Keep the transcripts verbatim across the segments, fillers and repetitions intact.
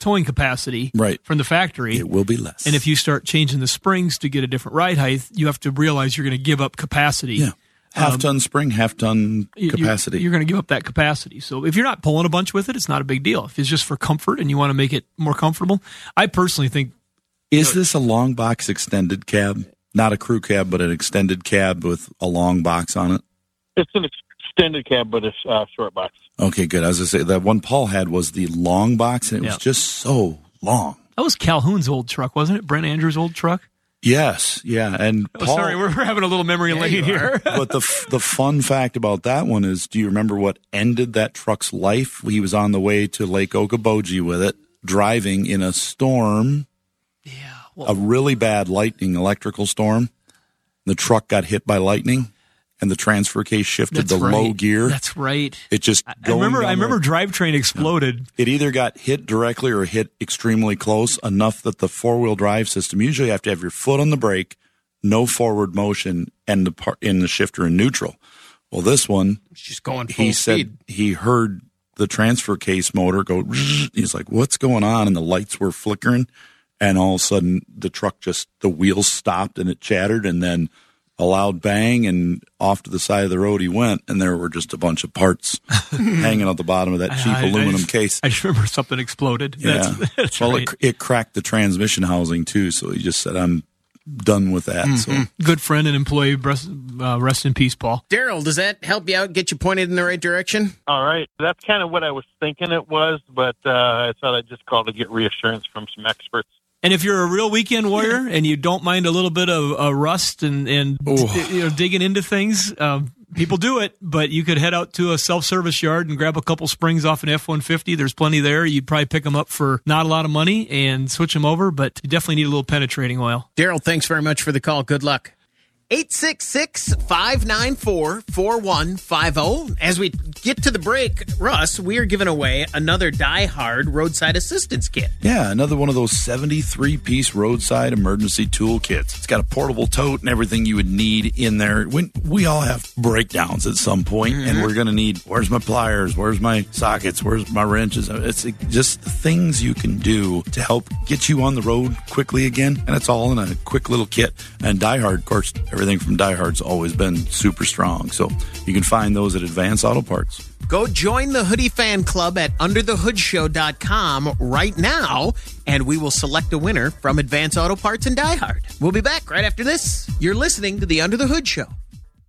towing capacity right. from the factory. It will be less. And if you start changing the springs to get a different ride height, you have to realize you're going to give up capacity. Yeah. Half-ton um, spring, half-ton capacity. You're, you're going to give up that capacity. So if you're not pulling a bunch with it, it's not a big deal. If it's just for comfort and you want to make it more comfortable, I personally think... Is this a long box extended cab? Not a crew cab, but an extended cab with a long box on it? It's an extended cab, but it's a uh, short box. Okay, good. I was going to say, that one Paul had was the long box, and it yeah. was just so long. That was Calhoun's old truck, wasn't it? Brent Andrews' old truck? Yes, yeah. And oh, Paul, sorry, we're having a little memory yeah, lane here. But the the fun fact about that one is, do you remember what ended that truck's life? He was on the way to Lake Okoboji with it, driving in a storm. Yeah. Well, a really bad lightning electrical storm. The truck got hit by lightning, and the transfer case shifted to right. low gear. That's right. It just I remember. I remember the, drivetrain exploded. No, it either got hit directly or hit extremely close enough that the four wheel drive system, usually you have to have your foot on the brake, no forward motion, and the part in the shifter in neutral. Well, this one, it's just going full he speed. said he heard the transfer case motor go. He's like, "What's going on?" And the lights were flickering. And all of a sudden, the truck just, the wheels stopped and it chattered, and then a loud bang, and off to the side of the road he went, and there were just a bunch of parts hanging at the bottom of that cheap I, aluminum I just, case. I just remember something exploded. Yeah. That's, that's well, right. it, it cracked the transmission housing, too, so he just said, I'm done with that. Mm-hmm. So good friend and employee, rest, uh, rest in peace, Paul. Daryl, does that help you out, get you pointed in the right direction? All right. That's kind of what I was thinking it was, but uh, I thought I'd just call to get reassurance from some experts. And if you're a real weekend warrior and you don't mind a little bit of uh, rust and, and d- you know, digging into things, um, people do it, but you could head out to a self-service yard and grab a couple springs off an F one fifty. There's plenty there. You'd probably pick them up for not a lot of money and switch them over, but you definitely need a little penetrating oil. Daryl, thanks very much for the call. Good luck. eight six six, five nine four, four one five zero. As we get to the break, Russ, we are giving away another Die Hard roadside assistance kit. Yeah, another one of those seventy-three piece roadside emergency tool kits. It's got a portable tote and everything you would need in there. When we all have breakdowns at some point, mm-hmm. and we're going to need, where's my pliers? Where's my sockets? Where's my wrenches? It's just things you can do to help get you on the road quickly again, and it's all in a quick little kit. And Die Hard, of course, everything from Die Hard's always been super strong. So you can find those at Advance Auto Parts. Go join the Hoodie Fan Club at under the hood show dot com right now, and we will select a winner from Advance Auto Parts and Die Hard. We'll be back right after this. You're listening to the Under the Hood Show.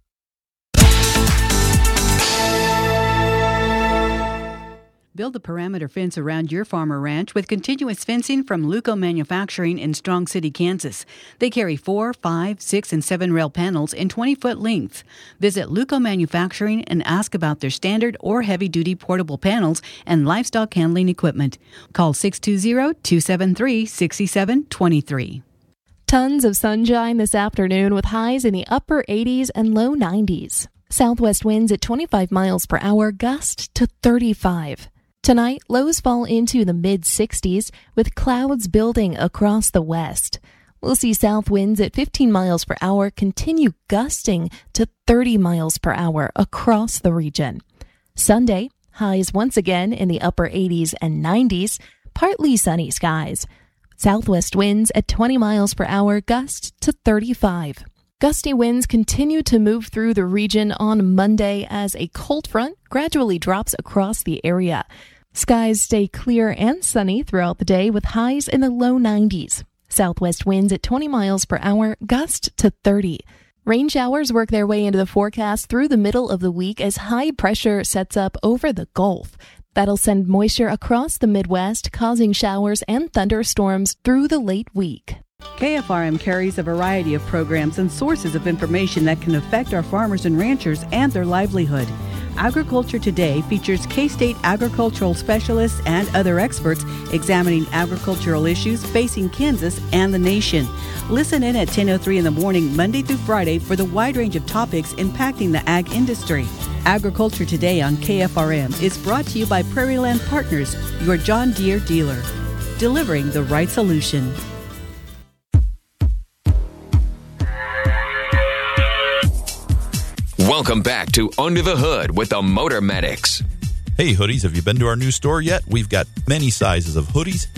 Build a perimeter fence around your farm or ranch with continuous fencing from Luco Manufacturing in Strong City, Kansas. They carry four, five, six, and seven rail panels in twenty-foot lengths. Visit Luco Manufacturing and ask about their standard or heavy-duty portable panels and livestock handling equipment. Call six two zero, two seven three, six seven two three. Tons of sunshine this afternoon with highs in the upper eighties and low nineties. Southwest winds at twenty-five miles per hour, gust to thirty-five. Tonight, lows fall into the mid-sixties with clouds building across the west. We'll see south winds at fifteen miles per hour continue gusting to thirty miles per hour across the region. Sunday, highs once again in the upper eighties and nineties, partly sunny skies. Southwest winds at twenty miles per hour, gust to thirty-five. Gusty winds continue to move through the region on Monday as a cold front gradually drops across the area. Skies stay clear and sunny throughout the day with highs in the low nineties. Southwest winds at twenty miles per hour, gust to thirty. Rain showers work their way into the forecast through the middle of the week as high pressure sets up over the Gulf. That'll send moisture across the Midwest, causing showers and thunderstorms through the late week. K F R M carries a variety of programs and sources of information that can affect our farmers and ranchers and their livelihood. Agriculture Today features K-State agricultural specialists and other experts examining agricultural issues facing Kansas and the nation. Listen in at ten oh three in the morning, Monday through Friday, for the wide range of topics impacting the ag industry. Agriculture Today on K F R M is brought to you by Prairie Land Partners, your John Deere dealer, delivering the right solution. Welcome back to Under the Hood with the Motor Medics. Hey, hoodies, have you been to our new store yet? We've got many sizes of hoodies,